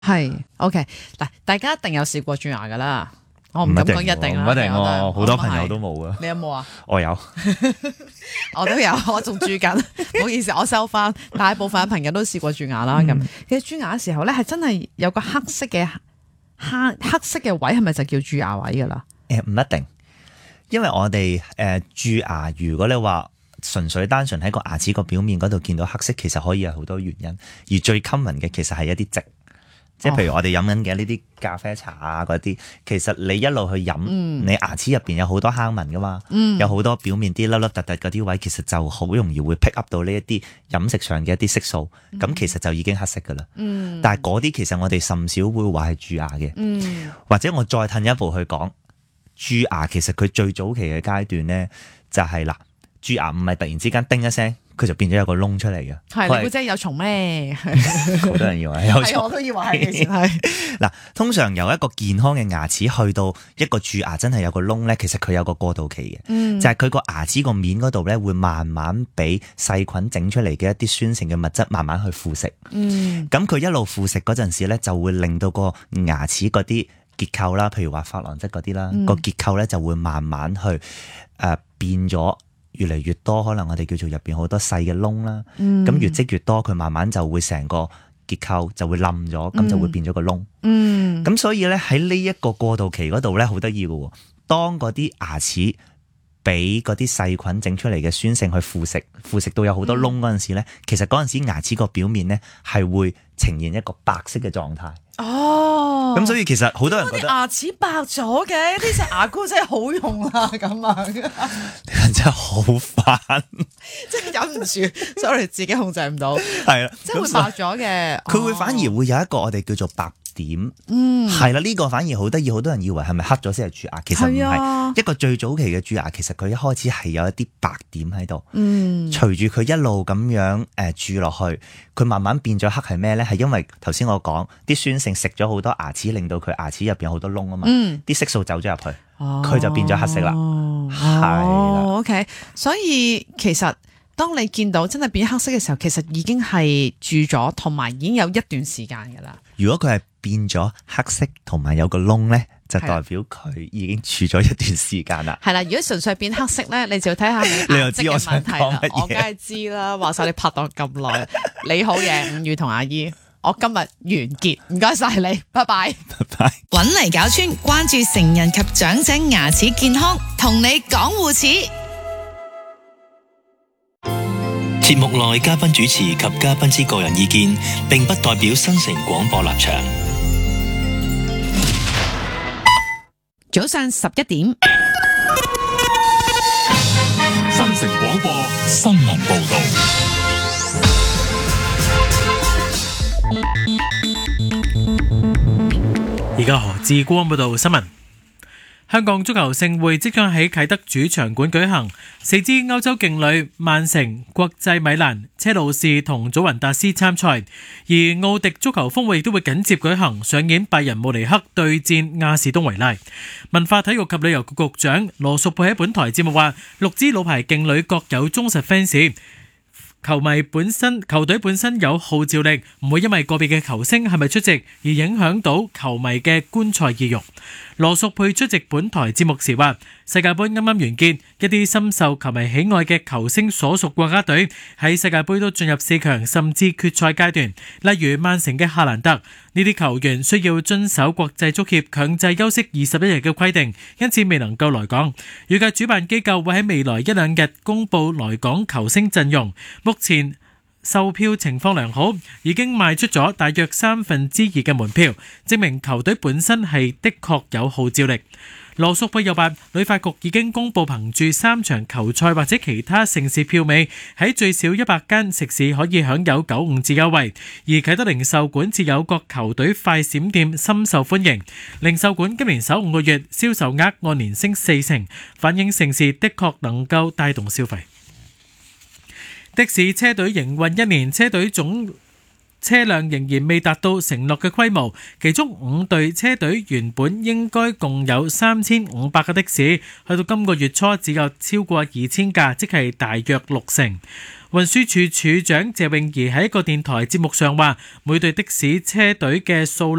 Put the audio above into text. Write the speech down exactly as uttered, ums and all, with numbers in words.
係 OK 嗱，大家一定有試過蛀牙噶啦，我唔敢講一定啦， 唔一定喎，好多朋友都。 都冇啊。 你有冇啊？ 我有， 我都有，我仲蛀緊。唔好意思，我收翻。大部分嘅朋友都試過蛀牙啦。咁、嗯、其實蛀牙嘅時候咧，係真係有個黑色嘅黑黑色嘅位，係咪就叫蛀牙位噶啦？ 誒、呃，唔一定，因為我哋誒、呃、蛀牙，如果你話純粹單純喺個牙齒個表面嗰度見到黑色，其實可以有好多原因，而最 common 嘅其實係一啲漬。即係譬如我哋飲緊嘅呢啲咖啡茶啊嗰啲，其實你一路去飲，嗯、你牙齒入邊有好多坑紋噶嘛，嗯、有好多表面啲凹凹凸凸嗰啲位，其實就好容易會 pick up 到呢一啲飲食上嘅一啲色素，咁、嗯、其實就已經黑色噶啦。嗯、但係嗰啲其實我哋甚少會話係蛀牙嘅，嗯、或者我再褪一步去講，蛀牙其實佢最早期嘅階段咧就係、是、嗱，蛀牙唔係突然之間叮一聲。佢就變咗有個窿出嚟嘅， 係你估真係有蟲咩？ 好多人以為有蟲， 我都以為係。其實係嗱，通常由一個健康嘅牙齒去到一個蛀牙，真係有個窿咧，其實佢有個過渡期嘅，嗯、就係佢個牙齒個面嗰度咧，會慢慢俾細菌整出嚟嘅一啲酸性嘅物質慢慢去腐蝕。嗯，咁佢一路腐蝕嗰陣時咧，就會令到個牙齒嗰啲結構啦，譬如話琺瑯質嗰啲啦，個、嗯、結構咧就會慢慢去誒、呃、變咗。越嚟越多，可能我哋叫做入邊好多細嘅窿啦，咁、嗯、越積越多，佢慢慢就會成個結構就會冧咗，咁、嗯、就會變咗個窿。咁、嗯、所以咧喺呢一個過渡期嗰度咧，好得意嘅。當嗰啲牙齒俾嗰啲細菌整出嚟嘅酸性去腐蝕，腐蝕到有好多窿嗰陣時咧，嗯、其實嗰陣時牙齒個表面咧係會呈現一個白色嘅狀態。哦，咁所以其實好多人覺得牙齒白咗嘅，呢隻牙膏真係好用啊！咁啊， 真係好煩， 即係忍唔住，sorry，自己控制唔到， 係啦， 即係會白咗嘅， 佢會反而會有一個我哋叫做白點，嗯，係啦，呢、這個反而好得意，好多人以為係咪黑咗先係蛀牙，其實唔係，啊、一個最早期嘅蛀牙，其實佢一開始係有一啲白點喺度，嗯，隨住佢一路咁樣誒蛀落去，佢慢慢變咗黑係咩咧？係因為頭先我講啲酸性食咗好多牙齒，令到佢牙齒入邊好多窿啊嘛，嗯，啲色素走咗入去，佢、哦、就變咗黑色啦，係啦、 哦、，OK， 所以其實。當你見到真係變黑色嘅時候，其實已經係蛀咗，同埋已經有一段時間噶啦。 如果佢係變咗黑色，同埋有個窿咧，就代表佢已經蛀咗一段時間啦。 係啦，如果純粹變黑色咧，你就要睇下你顏色嘅問題啦。我梗係知啦，話晒你拍檔咁耐，你好嘢，伍宇同阿姨，我今日完結，唔該晒你，拜拜， 拜拜。 搵嚟搞村，關注成人及長者牙齒健康，同你講護齒。 節目內嘉賓主持及嘉賓之個人意見，並不代表新城廣播立場。 早上十一點， 新城廣播新聞報道。 而家何志光報道新聞。香港足球盛會即將喺啟德主場館舉行，四支歐洲勁旅曼城、國際米蘭、車路士同祖雲達斯參賽，而奧迪足球峰會亦都會緊接舉行，上演拜仁慕尼黑對戰亞士東維拉。文化體育及旅遊局局長羅淑佩喺本台節目話，六支老牌勁旅各有忠實 fans。球迷本身球隊本身有號召力，唔會因為個別嘅球星係咪出席而影響到球迷嘅觀賽意欲。羅淑佩出席本台節目時話，世界盃啱啱完結，一啲深受球迷喜愛嘅球星所屬國家隊喺世界盃都進入四強甚至決賽階段，例如曼城嘅夏蘭特，呢啲球員需要遵守國際足協強制休息二十一日嘅規定，因此未能夠來港。預計主辦機構會喺未來一兩日公佈來港球星陣容。目前售票情況良好，已經賣出咗大約三分之二嘅門票，證明球隊本身係的確有號召力。羅淑佩又話，旅發局已經公佈憑住三場球賽或者其他盛事票尾，喺最少一百間食肆可以享有九五折優惠。而啟德零售館設有各球隊快閃店，深受歡迎。零售館今年首五個月銷售額按年升四成，反映盛事的確能夠帶動消費。的士車隊營運一年，車隊總車輛仍然未達到承諾嘅規模，其中五隊車隊原本應該共有三千五百個的士，去到今個月初只有超過二千架，即係大約六成。運輸署署長謝永儀喺一個電台節目上話，每隊的士車隊嘅數